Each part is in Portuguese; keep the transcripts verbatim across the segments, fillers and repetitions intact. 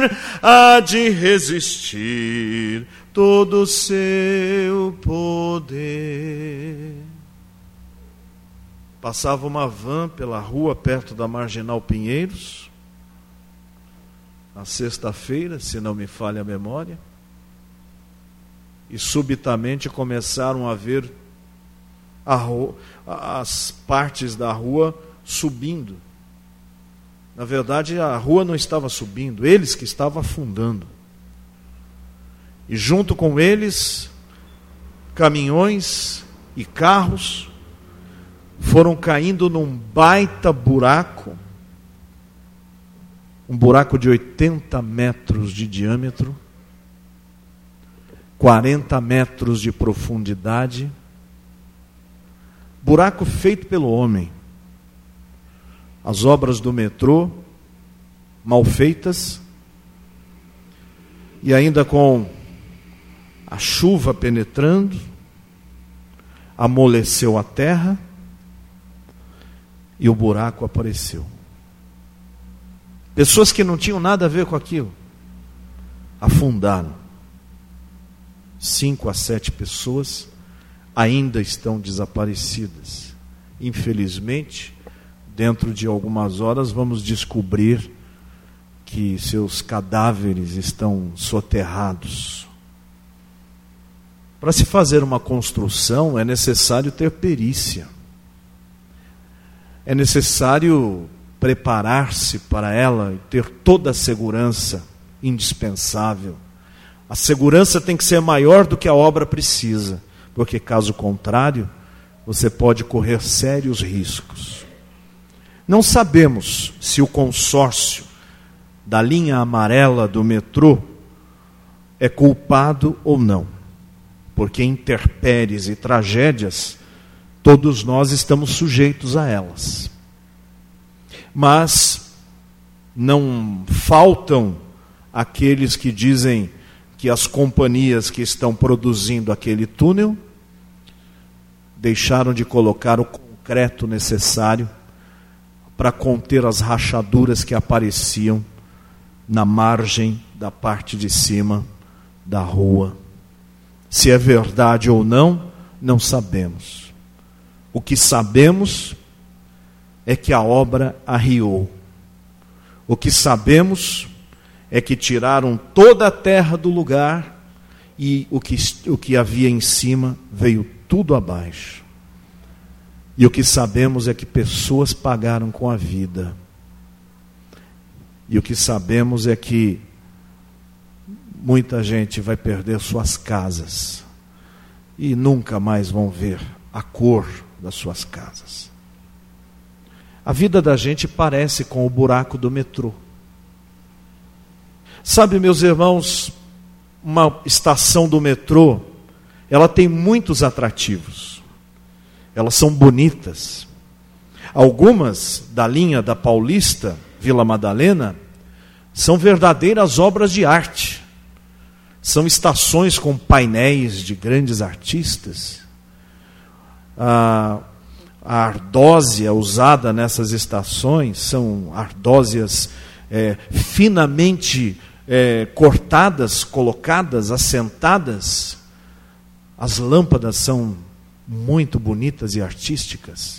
há de resistir todo o seu poder. Passava uma van pela rua perto da Marginal Pinheiros, na sexta-feira, se não me falha a memória, e subitamente começaram a ver a rua, as partes da rua subindo. Na verdade, a rua não estava subindo, eles que estavam afundando. E junto com eles, caminhões e carros foram caindo num baita buraco, um buraco de oitenta metros de diâmetro, quarenta metros de profundidade, buraco feito pelo homem. As obras do metrô, mal feitas, e ainda com a chuva penetrando, amoleceu a terra, e o buraco apareceu. Pessoas que não tinham nada a ver com aquilo afundaram. Cinco a sete pessoas ainda estão desaparecidas. Infelizmente, dentro de algumas horas vamos descobrir que seus cadáveres estão soterrados. Para se fazer uma construção é necessário ter perícia. É necessário preparar-se para ela e ter toda a segurança indispensável. A segurança tem que ser maior do que a obra precisa, porque caso contrário, você pode correr sérios riscos. Não sabemos se o consórcio da linha amarela do metrô é culpado ou não, porque intempéries e tragédias, todos nós estamos sujeitos a elas. Mas não faltam aqueles que dizem que as companhias que estão produzindo aquele túnel deixaram de colocar o concreto necessário para conter as rachaduras que apareciam na margem da parte de cima da rua. Se é verdade ou não, não sabemos. O que sabemos é que a obra arriou. O que sabemos é que tiraram toda a terra do lugar e o que, o que havia em cima veio tudo abaixo. E o que sabemos é que pessoas pagaram com a vida. E o que sabemos é que muita gente vai perder suas casas e nunca mais vão ver a cor das suas casas. A vida da gente parece com o buraco do metrô. Sabe, meus irmãos, uma estação do metrô, ela tem muitos atrativos. Elas são bonitas. Algumas da linha da Paulista, Vila Madalena, são verdadeiras obras de arte. São estações com painéis de grandes artistas. A, a ardósia usada nessas estações são ardósias é, finamente é, cortadas, colocadas, assentadas. As lâmpadas são muito bonitas e artísticas.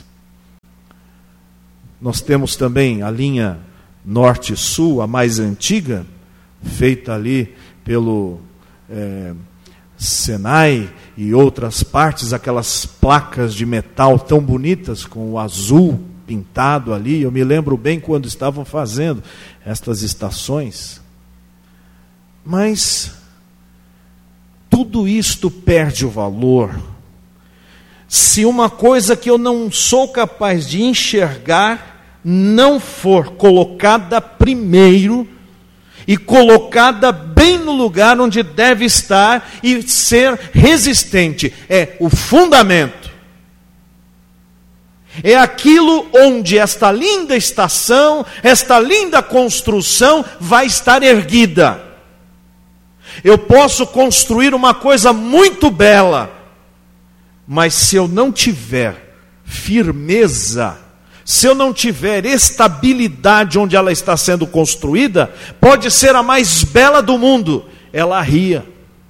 Nós temos também a linha norte-sul, a mais antiga, feita ali pelo é, Senai e outras partes, aquelas placas de metal tão bonitas com o azul pintado ali. Eu me lembro bem quando estavam fazendo estas estações. Mas tudo isto perde o valor se uma coisa que eu não sou capaz de enxergar não for colocada primeiro e colocada bem no lugar onde deve estar e ser resistente. É o fundamento. É aquilo onde esta linda estação, esta linda construção vai estar erguida. Eu posso construir uma coisa muito bela, mas se eu não tiver firmeza, se eu não tiver estabilidade onde ela está sendo construída, pode ser a mais bela do mundo, ela arria.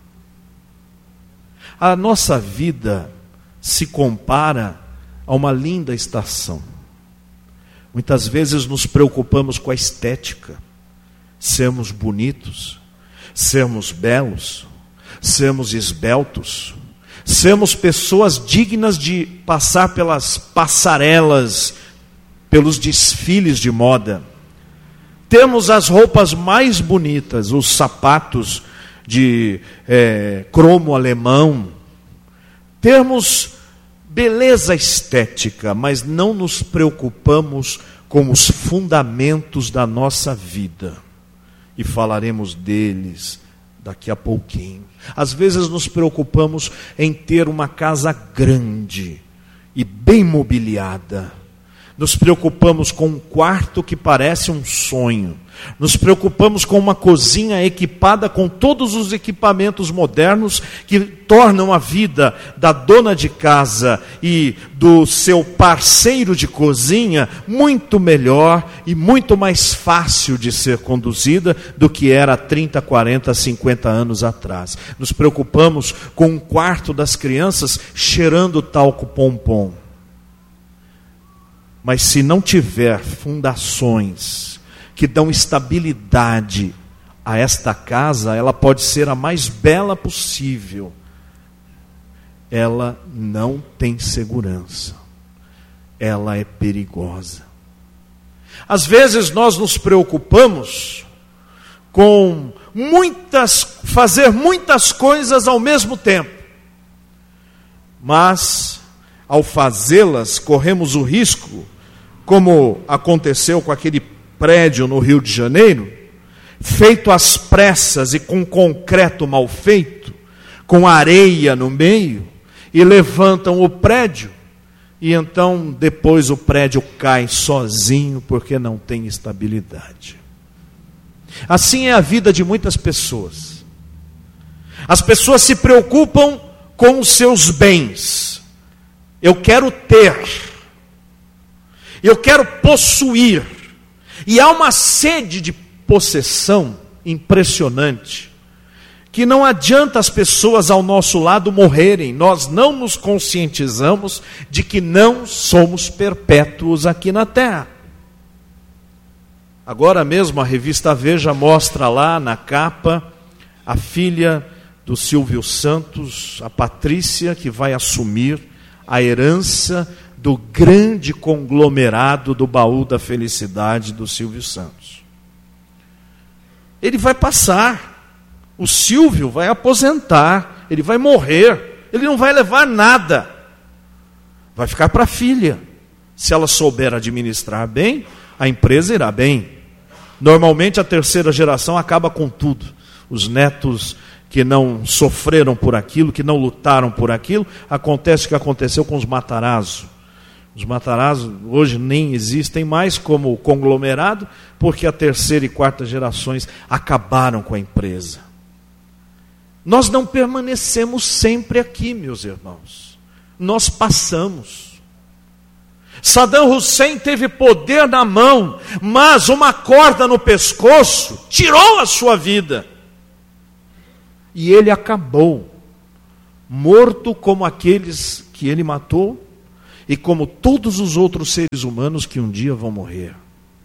A nossa vida se compara a uma linda estação. Muitas vezes nos preocupamos com a estética, sermos bonitos, sermos belos, sermos esbeltos, sermos pessoas dignas de passar pelas passarelas, pelos desfiles de moda. Temos as roupas mais bonitas, os sapatos de é, cromo alemão. Temos beleza estética, mas não nos preocupamos com os fundamentos da nossa vida. E falaremos deles daqui a pouquinho. Às vezes nos preocupamos em ter uma casa grande e bem mobiliada. Nos preocupamos com um quarto que parece um sonho. Nos preocupamos com uma cozinha equipada com todos os equipamentos modernos que tornam a vida da dona de casa e do seu parceiro de cozinha muito melhor e muito mais fácil de ser conduzida do que era há trinta, quarenta, cinquenta anos atrás. Nos preocupamos com o quarto das crianças cheirando talco pompom. Mas se não tiver fundações que dão estabilidade a esta casa, ela pode ser a mais bela possível. Ela não tem segurança. Ela é perigosa. Às vezes nós nos preocupamos com muitas, fazer muitas coisas ao mesmo tempo. Mas, ao fazê-las, corremos o risco, como aconteceu com aquele prédio no Rio de Janeiro, feito às pressas e com concreto mal feito, com areia no meio, e levantam o prédio, e então depois o prédio cai sozinho, porque não tem estabilidade. Assim é a vida de muitas pessoas. As pessoas se preocupam com os seus bens. Eu quero ter, eu quero possuir, e há uma sede de possessão impressionante, que não adianta as pessoas ao nosso lado morrerem, nós não nos conscientizamos de que não somos perpétuos aqui na terra. Agora mesmo a revista Veja mostra lá na capa a filha do Silvio Santos, a Patrícia, que vai assumir a herança do grande conglomerado do baú da felicidade do Silvio Santos. Ele vai passar, o Silvio vai aposentar, ele vai morrer, ele não vai levar nada, vai ficar para a filha. Se ela souber administrar bem, a empresa irá bem. Normalmente a terceira geração acaba com tudo. Os netos que não sofreram por aquilo, que não lutaram por aquilo, acontece o que aconteceu com os Matarazzo. Os Matarazzo hoje nem existem mais como conglomerado, porque a terceira e quarta gerações acabaram com a empresa. Nós não permanecemos sempre aqui, meus irmãos. Nós passamos. Saddam Hussein teve poder na mão, mas uma corda no pescoço tirou a sua vida. E ele acabou, morto como aqueles que ele matou, e como todos os outros seres humanos que um dia vão morrer.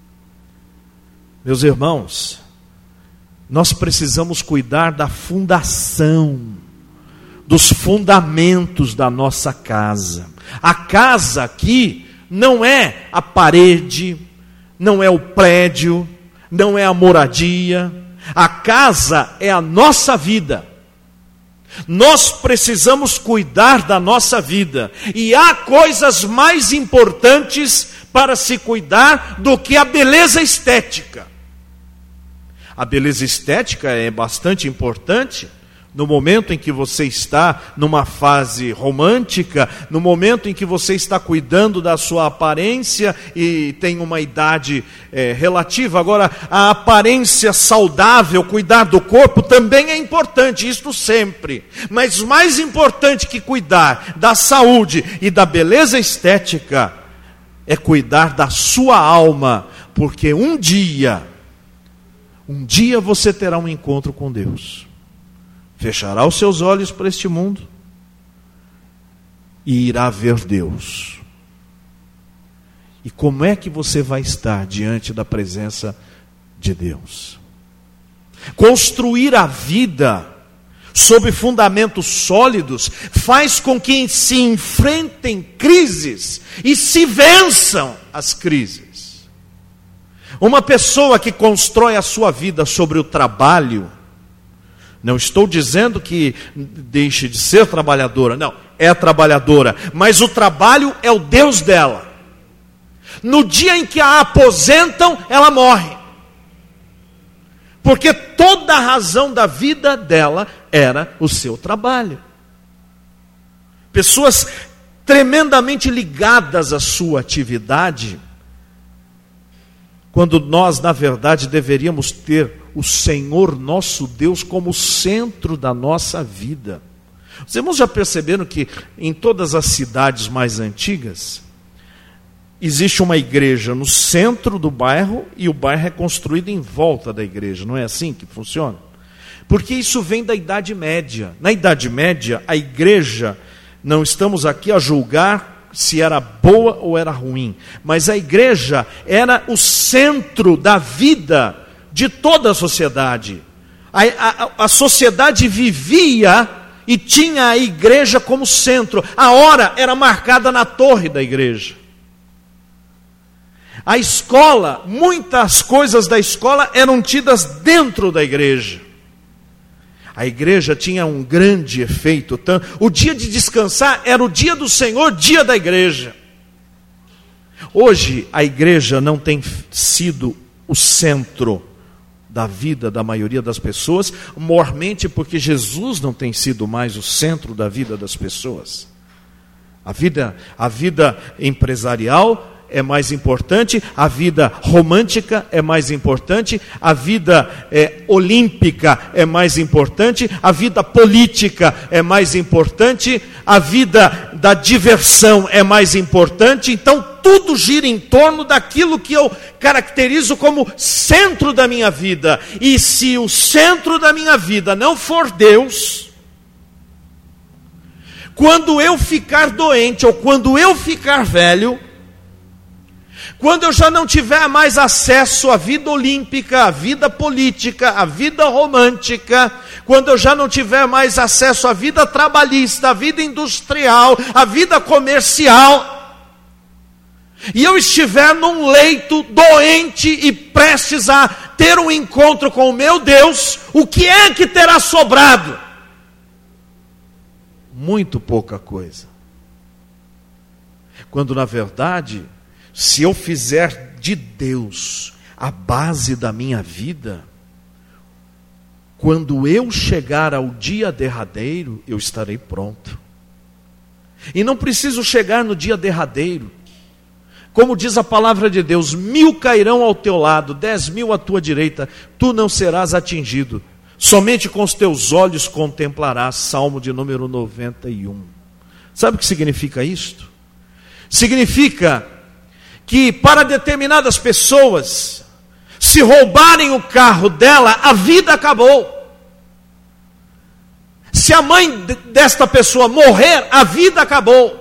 Meus irmãos, nós precisamos cuidar da fundação, dos fundamentos da nossa casa. A casa aqui não é a parede, não é o prédio, não é a moradia. A casa é a nossa vida. Nós precisamos cuidar da nossa vida. E há coisas mais importantes para se cuidar do que a beleza estética. A beleza estética é bastante importante no momento em que você está numa fase romântica, no momento em que você está cuidando da sua aparência e tem uma idade é, relativa. Agora, a aparência saudável, cuidar do corpo também é importante, isto sempre. Mas mais importante que cuidar da saúde e da beleza estética é cuidar da sua alma, porque um dia, um dia você terá um encontro com Deus. Fechará os seus olhos para este mundo e irá ver Deus. E como é que você vai estar diante da presença de Deus? Construir a vida sob fundamentos sólidos faz com que se enfrentem crises e se vençam as crises. Uma pessoa que constrói a sua vida sobre o trabalho, não estou dizendo que deixe de ser trabalhadora, não, é trabalhadora, mas o trabalho é o Deus dela. No dia em que a aposentam, ela morre. Porque toda a razão da vida dela era o seu trabalho. Pessoas tremendamente ligadas à sua atividade, quando nós, na verdade, deveríamos ter o Senhor nosso Deus como centro da nossa vida. Os irmãos já perceberam que em todas as cidades mais antigas, existe uma igreja no centro do bairro e o bairro é construído em volta da igreja. Não é assim que funciona? Porque isso vem da Idade Média. Na Idade Média, a igreja, não estamos aqui a julgar se era boa ou era ruim, mas a igreja era o centro da vida de toda a sociedade. A, a, a sociedade vivia e tinha a igreja como centro. A hora era marcada na torre da igreja. A escola, muitas coisas da escola eram tidas dentro da igreja. A igreja tinha um grande efeito. O dia de descansar era o dia do Senhor, dia da igreja. Hoje a igreja não tem sido o centro da vida da maioria das pessoas, mormente porque Jesus não tem sido mais o centro da vida das pessoas. A vida, a vida empresarial é mais importante, a vida romântica é mais importante, a vida é, olímpica é mais importante, a vida política é mais importante, a vida da diversão é mais importante. Então tudo gira em torno daquilo que eu caracterizo como centro da minha vida. E se o centro da minha vida não for Deus, quando eu ficar doente ou quando eu ficar velho, quando eu já não tiver mais acesso à vida olímpica, à vida política, à vida romântica, quando eu já não tiver mais acesso à vida trabalhista, à vida industrial, à vida comercial, e eu estiver num leito doente e prestes a ter um encontro com o meu Deus, o que é que terá sobrado? Muito pouca coisa. Quando na verdade, se eu fizer de Deus a base da minha vida, quando eu chegar ao dia derradeiro, eu estarei pronto. E não preciso chegar no dia derradeiro. Como diz a palavra de Deus, mil cairão ao teu lado, dez mil à tua direita, tu não serás atingido. Somente com os teus olhos contemplarás. Salmo de número noventa e um. Sabe o que significa isto? Significa que para determinadas pessoas, se roubarem o carro dela, a vida acabou. Se a mãe desta pessoa morrer, a vida acabou.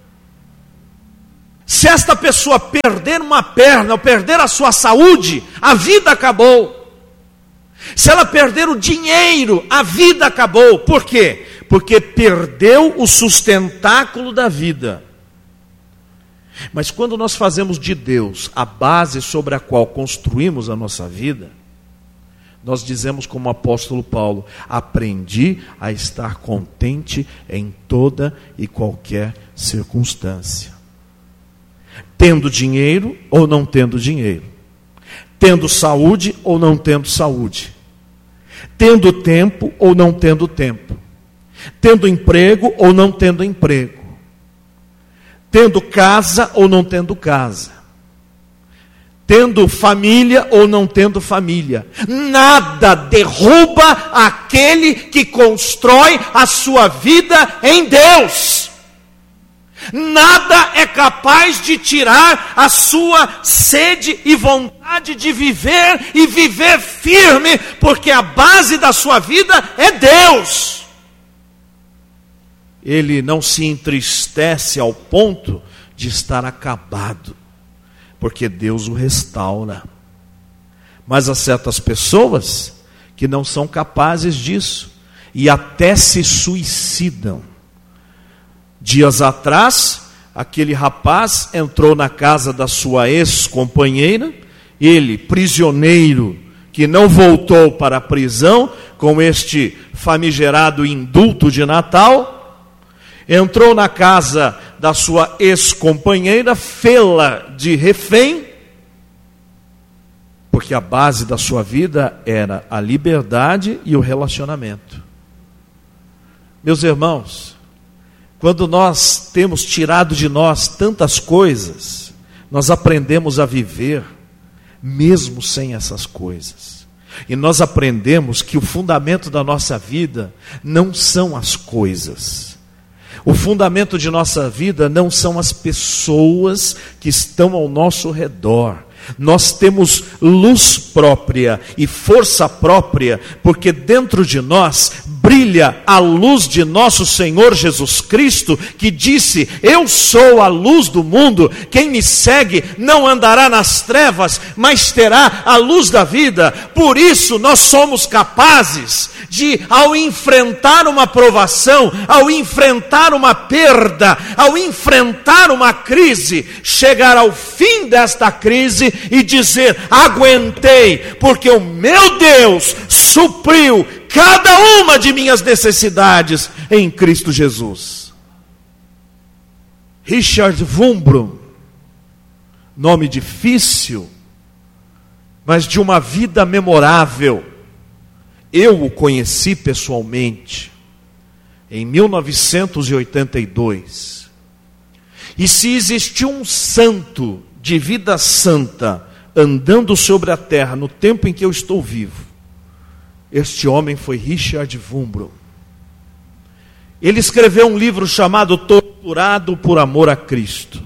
Se esta pessoa perder uma perna ou perder a sua saúde, a vida acabou. Se ela perder o dinheiro, a vida acabou. Por quê? Porque perdeu o sustentáculo da vida. Mas quando nós fazemos de Deus a base sobre a qual construímos a nossa vida, nós dizemos como o apóstolo Paulo: aprendi a estar contente em toda e qualquer circunstância. Tendo dinheiro ou não tendo dinheiro. Tendo saúde ou não tendo saúde. Tendo tempo ou não tendo tempo. Tendo emprego ou não tendo emprego. Tendo casa ou não tendo casa. Tendo família ou não tendo família. Nada derruba aquele que constrói a sua vida em Deus. Nada é capaz de tirar a sua sede e vontade de viver e viver firme, porque a base da sua vida é Deus. Ele não se entristece ao ponto de estar acabado, porque Deus o restaura. Mas há certas pessoas que não são capazes disso e até se suicidam. Dias atrás, aquele rapaz entrou na casa da sua ex-companheira, ele, prisioneiro, que não voltou para a prisão, com este famigerado indulto de Natal, entrou na casa da sua ex-companheira, fê-la de refém, porque a base da sua vida era a liberdade e o relacionamento. Meus irmãos, quando nós temos tirado de nós tantas coisas, nós aprendemos a viver mesmo sem essas coisas. E nós aprendemos que o fundamento da nossa vida não são as coisas. O fundamento de nossa vida não são as pessoas que estão ao nosso redor. Nós temos luz própria e força própria, porque dentro de nós brilha a luz de nosso Senhor Jesus Cristo, que disse: eu sou a luz do mundo, quem me segue não andará nas trevas, mas terá a luz da vida. Por isso nós somos capazes de, ao enfrentar uma provação, ao enfrentar uma perda, ao enfrentar uma crise, chegar ao fim desta crise e dizer: aguentei, porque o meu Deus supriu cada uma de minhas necessidades em Cristo Jesus. Richard Wurmbrand, nome difícil, mas de uma vida memorável. Eu o conheci pessoalmente em mil novecentos e oitenta e dois. E se existiu um santo de vida santa andando sobre a terra no tempo em que eu estou vivo, este homem foi Richard Wurmbrand. Ele escreveu um livro chamado Torturado por Amor a Cristo.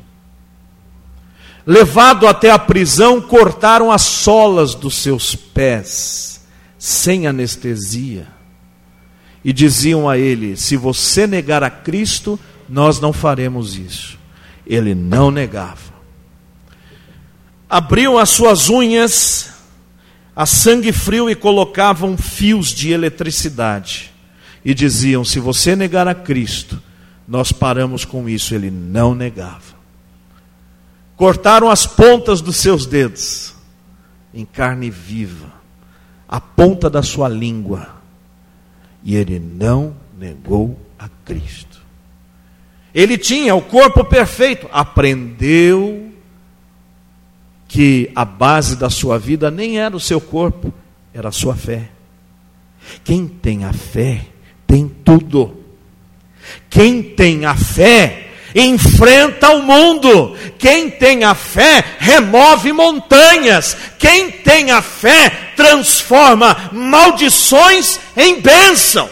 Levado até a prisão, cortaram as solas dos seus pés, sem anestesia, e diziam a ele: se você negar a Cristo, nós não faremos isso. Ele não negava. Abriam as suas unhas a sangue frio e colocavam fios de eletricidade e diziam: se você negar a Cristo, nós paramos com isso. Ele não negava. Cortaram as pontas dos seus dedos em carne viva, a ponta da sua língua, e ele não negou a Cristo. Ele tinha o corpo perfeito, aprendeu que a base da sua vida nem era o seu corpo, era a sua fé. Quem tem a fé tem tudo. Quem tem a fé enfrenta o mundo. Quem tem a fé remove montanhas. Quem tem a fé transforma maldições em bênção.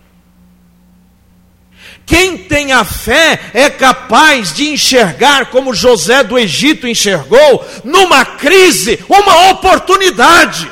Quem tem a fé é capaz de enxergar, como José do Egito enxergou, numa crise, uma oportunidade.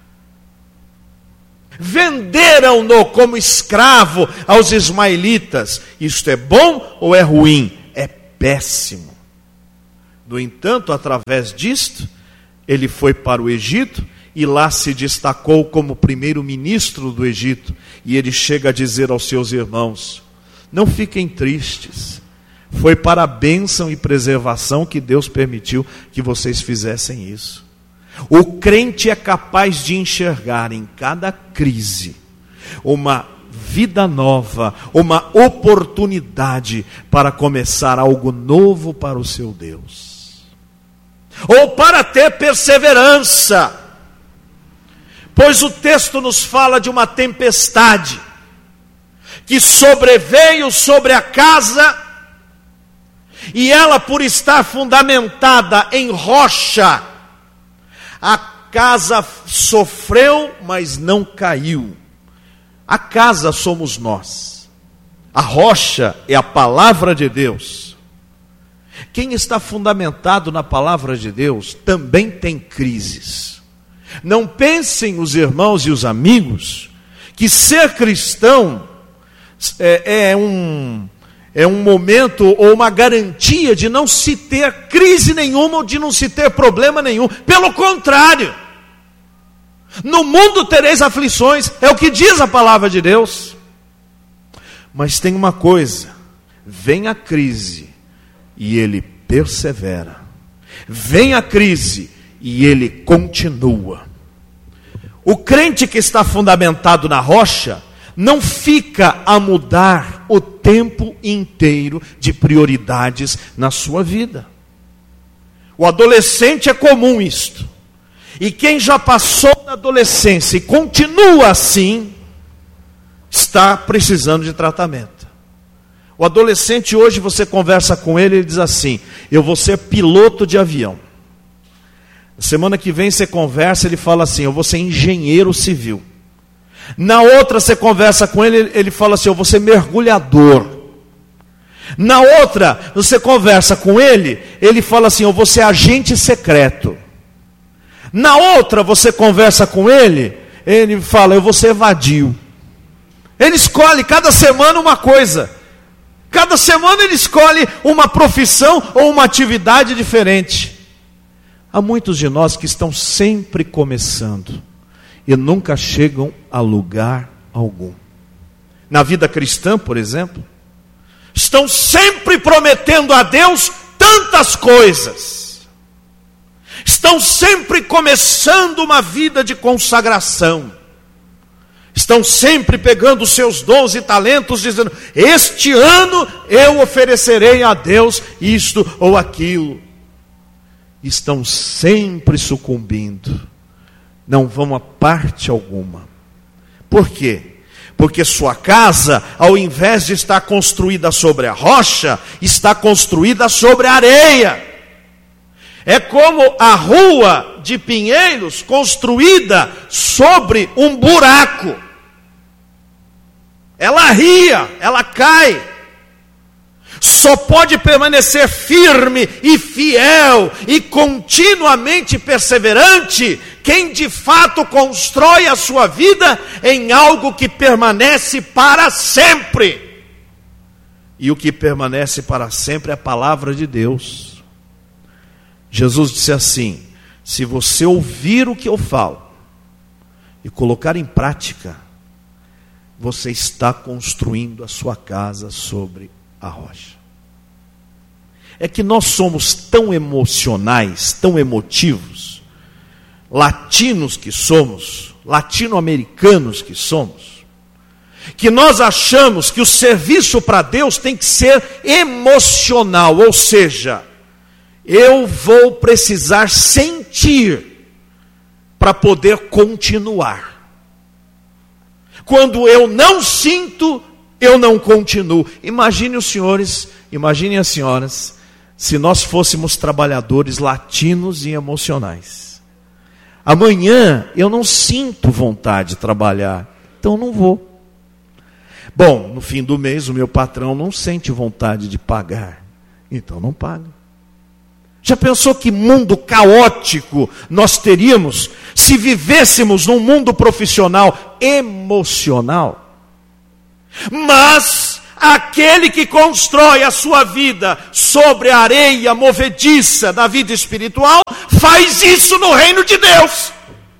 Venderam-no como escravo aos ismaelitas. Isto é bom ou é ruim? É péssimo. No entanto, através disto, ele foi para o Egito e lá se destacou como primeiro-ministro do Egito. E ele chega a dizer aos seus irmãos: não fiquem tristes, foi para a bênção e preservação que Deus permitiu que vocês fizessem isso. O crente é capaz de enxergar em cada crise uma vida nova, uma oportunidade para começar algo novo para o seu Deus, ou para ter perseverança, pois o texto nos fala de uma tempestade que sobreveio sobre a casa, e ela, por estar fundamentada em rocha, a casa sofreu, mas não caiu. A casa somos nós. A rocha é a palavra de Deus. Quem está fundamentado na palavra de Deus também tem crises. Não pensem os irmãos e os amigos que ser cristão é, é, um, é um momento ou uma garantia de não se ter crise nenhuma ou de não se ter problema nenhum. Pelo contrário, no mundo tereis aflições, é o que diz a palavra de Deus. Mas tem uma coisa, vem a crise e ele persevera. Vem a crise e ele continua. O crente que está fundamentado na rocha não fica a mudar o tempo inteiro de prioridades na sua vida. O adolescente é comum isto. E quem já passou na adolescência e continua assim, está precisando de tratamento. O adolescente hoje, você conversa com ele, ele diz assim: eu vou ser piloto de avião. Semana que vem você conversa, ele fala assim: eu vou ser engenheiro civil. Na outra você conversa com ele, ele fala assim: eu vou ser mergulhador. Na outra você conversa com ele, ele fala assim: eu vou ser agente secreto. Na outra você conversa com ele, ele fala: eu vou ser vadio. Ele escolhe cada semana uma coisa. Cada semana ele escolhe uma profissão ou uma atividade diferente. Há muitos de nós que estão sempre começando e nunca chegam a lugar algum. Na vida cristã, por exemplo, estão sempre prometendo a Deus tantas coisas. Estão sempre começando uma vida de consagração. Estão sempre pegando os seus dons e talentos, dizendo: este ano eu oferecerei a Deus isto ou aquilo. Estão sempre sucumbindo, não vão a parte alguma. Por quê? Porque sua casa, ao invés de estar construída sobre a rocha, está construída sobre a areia. É como a rua de Pinheiros construída sobre um buraco. Ela ria, ela cai. Só pode permanecer firme e fiel e continuamente perseverante quem de fato constrói a sua vida em algo que permanece para sempre. E o que permanece para sempre é a palavra de Deus. Jesus disse assim: se você ouvir o que eu falo e colocar em prática, você está construindo a sua casa sobre a rocha. É que nós somos tão emocionais, tão emotivos, latinos que somos, latino-americanos que somos, que nós achamos que o serviço para Deus tem que ser emocional, ou seja, eu vou precisar sentir para poder continuar. Quando eu não sinto, eu não continuo. Imagine os senhores, imaginem as senhoras, se nós fôssemos trabalhadores latinos e emocionais. Amanhã eu não sinto vontade de trabalhar, então não vou. Bom, no fim do mês o meu patrão não sente vontade de pagar, então não paga. Já pensou que mundo caótico nós teríamos se vivêssemos num mundo profissional emocional? Mas aquele que constrói a sua vida sobre a areia movediça da vida espiritual, faz isso no reino de Deus.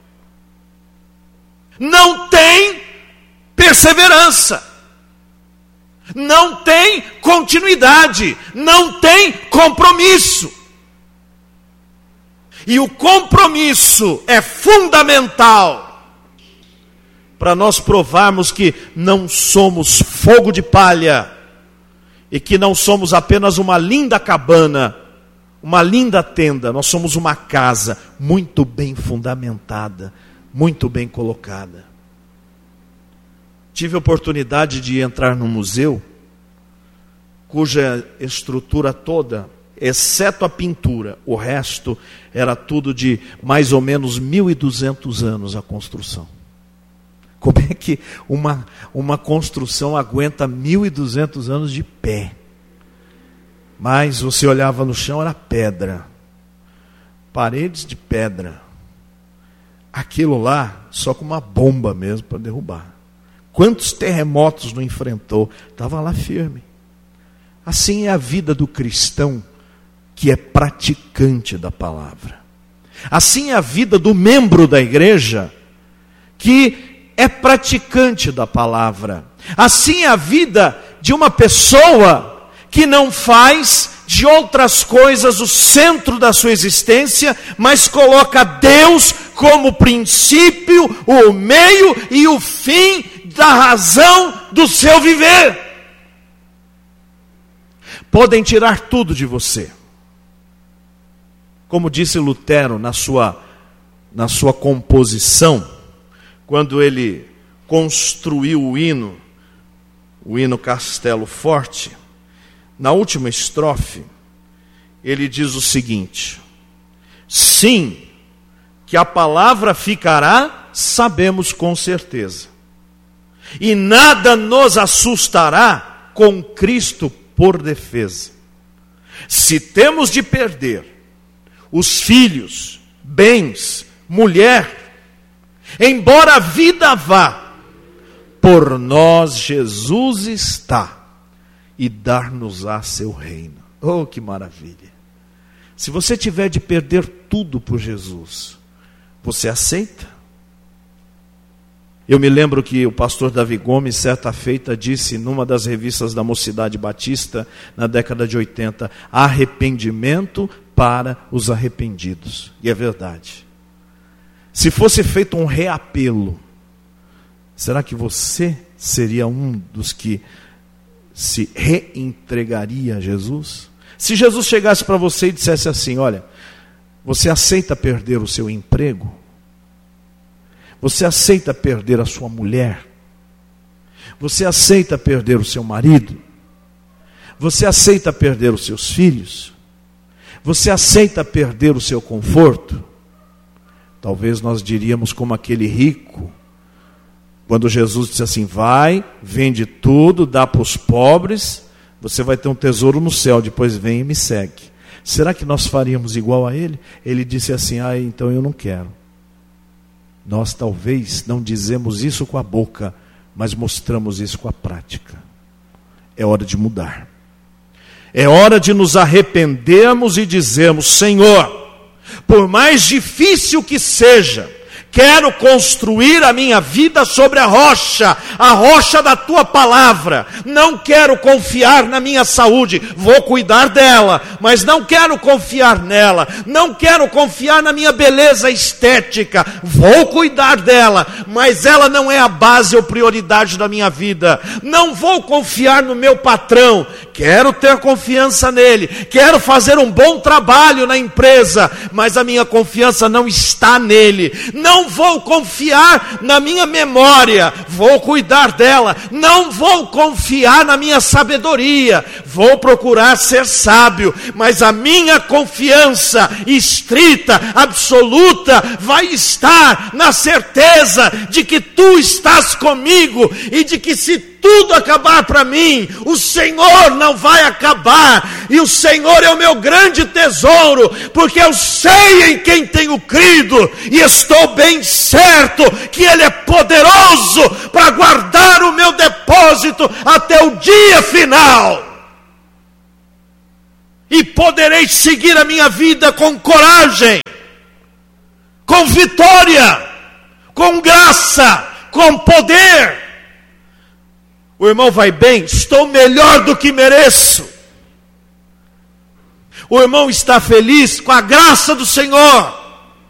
Não tem perseverança, não tem continuidade, não tem compromisso. E o compromisso é fundamental para nós provarmos que não somos fogo de palha e que não somos apenas uma linda cabana, uma linda tenda. Nós somos uma casa muito bem fundamentada, muito bem colocada. Tive a oportunidade de entrar num museu cuja estrutura toda, exceto a pintura, o resto era tudo de mais ou menos mil e duzentos anos a construção. Como é que uma, uma construção aguenta mil e duzentos anos de pé? Mas você olhava no chão, era pedra. Paredes de pedra. Aquilo lá, só com uma bomba mesmo para derrubar. Quantos terremotos não enfrentou? Estava lá firme. Assim é a vida do cristão que é praticante da palavra. Assim é a vida do membro da igreja que é praticante da palavra. Assim é a vida de uma pessoa que não faz de outras coisas o centro da sua existência, mas coloca Deus como princípio, o meio e o fim da razão do seu viver. Podem tirar tudo de você. Como disse Lutero na sua, na sua composição, quando ele construiu o hino, o hino Castelo Forte, na última estrofe, ele diz o seguinte: sim, que a palavra ficará, sabemos com certeza, e nada nos assustará com Cristo por defesa. Se temos de perder os filhos, bens, mulher, embora a vida vá, por nós Jesus está, e dar-nos-á seu reino. Oh, que maravilha! Se você tiver de perder tudo por Jesus, você aceita? Eu me lembro que o pastor Davi Gomes, certa feita, disse numa das revistas da Mocidade Batista, na década de oitenta, arrependimento para os arrependidos. E é verdade. Se fosse feito um reapelo, será que você seria um dos que se reentregaria a Jesus? Se Jesus chegasse para você e dissesse assim: olha, você aceita perder o seu emprego? Você aceita perder a sua mulher? Você aceita perder o seu marido? Você aceita perder os seus filhos? Você aceita perder o seu conforto? Talvez nós diríamos como aquele rico, quando Jesus disse assim: vai, vende tudo, dá para os pobres, você vai ter um tesouro no céu, depois vem e me segue. Será que nós faríamos igual a ele? Ele disse assim: ah, então eu não quero. Nós talvez não dizemos isso com a boca, mas mostramos isso com a prática. É hora de mudar. É hora de nos arrependermos e dizermos: Senhor, por mais difícil que seja, quero construir a minha vida sobre a rocha, a rocha da tua palavra. Não quero confiar na minha saúde, vou cuidar dela, mas não quero confiar nela. Não quero confiar na minha beleza estética, vou cuidar dela, mas ela não é a base ou prioridade da minha vida. Não vou confiar no meu patrão, quero ter confiança nele, quero fazer um bom trabalho na empresa, mas a minha confiança não está nele. Não Não vou confiar na minha memória, vou cuidar dela. Não vou confiar na minha sabedoria, vou procurar ser sábio. Mas a minha confiança estrita, absoluta, vai estar na certeza de que tu estás comigo e de que se tudo acabar para mim, o Senhor não vai acabar, e o Senhor é o meu grande tesouro, porque eu sei em quem tenho crido, e estou bem certo que Ele é poderoso para guardar o meu depósito até o dia final, e poderei seguir a minha vida com coragem, com vitória, com graça, com poder. O irmão vai bem, estou melhor do que mereço. O irmão está feliz com a graça do Senhor.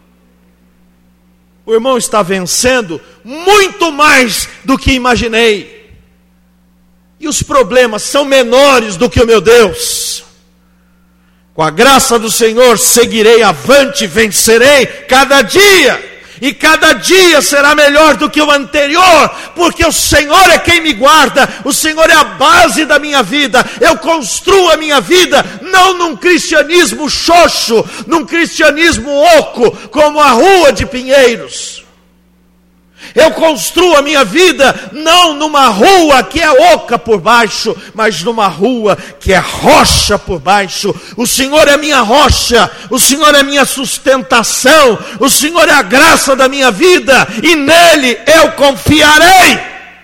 O irmão está vencendo muito mais do que imaginei. E os problemas são menores do que o meu Deus. Com a graça do Senhor seguirei avante, vencerei cada dia. E cada dia será melhor do que o anterior, porque o Senhor é quem me guarda, o Senhor é a base da minha vida. Eu construo a minha vida, não num cristianismo xoxo, num cristianismo oco, como a rua de Pinheiros. Eu construo a minha vida não numa rua que é oca por baixo, mas numa rua que é rocha por baixo. O Senhor é minha rocha, o Senhor é minha sustentação, o Senhor é a graça da minha vida, e nele eu confiarei.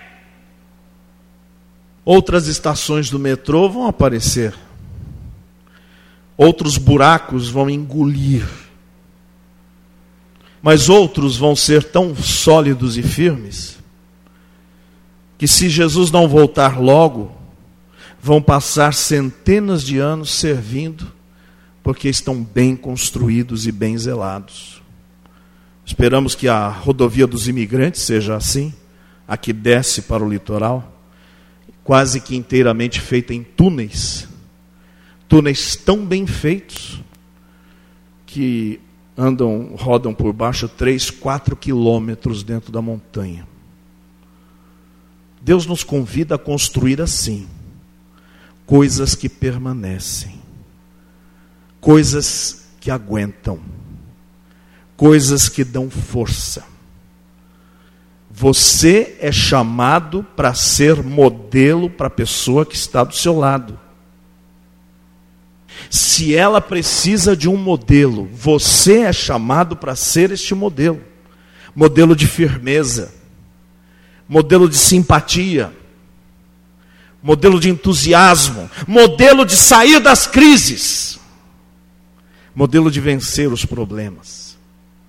Outras estações do metrô vão aparecer, outros buracos vão engolir, mas outros vão ser tão sólidos e firmes, que se Jesus não voltar logo, vão passar centenas de anos servindo, porque estão bem construídos e bem zelados. Esperamos que a rodovia dos imigrantes seja assim, a que desce para o litoral, quase que inteiramente feita em túneis, túneis tão bem feitos, que andam, rodam por baixo três, quatro quilômetros dentro da montanha. Deus nos convida a construir assim, coisas que permanecem, coisas que aguentam, coisas que dão força. Você é chamado para ser modelo para a pessoa que está do seu lado. Se ela precisa de um modelo, você é chamado para ser este modelo. Modelo de firmeza, modelo de simpatia, modelo de entusiasmo, modelo de sair das crises, modelo de vencer os problemas.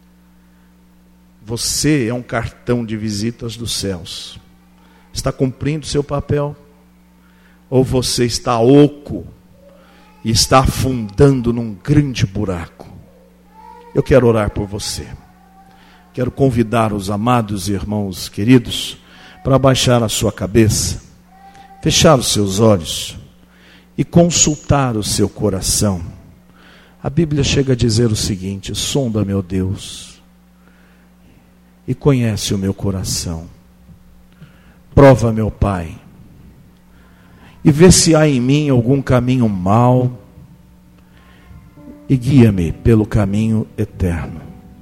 Você é um cartão de visitas dos céus. Está cumprindo seu papel? Ou você está oco e está afundando num grande buraco? Eu quero orar por você. Quero convidar os amados irmãos queridos para baixar a sua cabeça, fechar os seus olhos e consultar o seu coração. A Bíblia chega a dizer o seguinte: sonda, meu Deus, e conhece o meu coração. Prova, meu Pai, e vê se há em mim algum caminho mau, e guia-me pelo caminho eterno.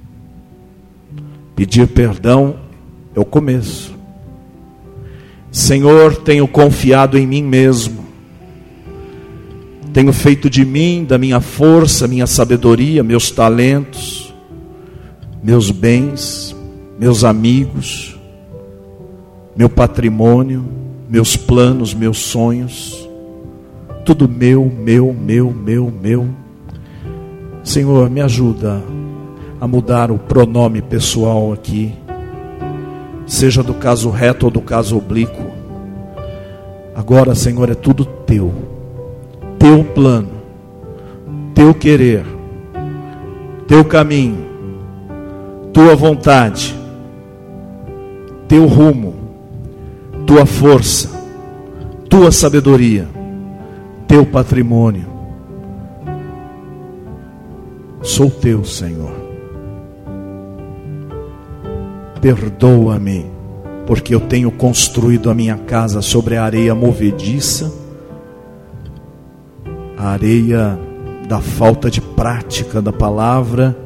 Pedir perdão é o começo. Senhor, tenho confiado em mim mesmo. Tenho feito de mim, da minha força, minha sabedoria, meus talentos, meus bens, meus amigos, meu patrimônio, meus planos, meus sonhos, tudo meu, meu, meu, meu, meu. Senhor, me ajuda a mudar o pronome pessoal aqui, seja do caso reto ou do caso oblíquo. Agora, Senhor, é tudo teu, teu plano, teu querer, teu caminho, tua vontade, teu rumo, tua força, tua sabedoria, teu patrimônio. Sou teu, Senhor. Perdoa-me, porque eu tenho construído a minha casa sobre a areia movediça, a areia da falta de prática da palavra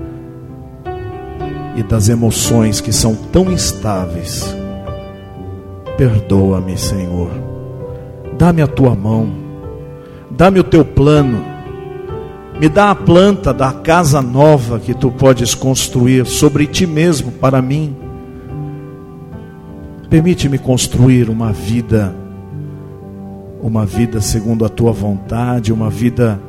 e das emoções que são tão instáveis. Perdoa-me, Senhor. Dá-me a tua mão, dá-me o teu plano, me dá a planta da casa nova que tu podes construir sobre ti mesmo para mim. Permite-me construir uma vida, uma vida segundo a tua vontade, uma vida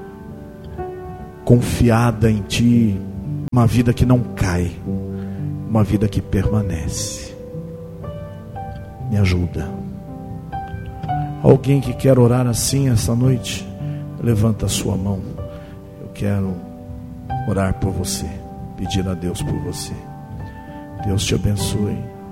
confiada em ti, uma vida que não cai, uma vida que permanece. Me ajuda. Alguém que quer orar assim essa noite, levanta a sua mão. Eu quero orar por você, pedir a Deus por você. Deus te abençoe.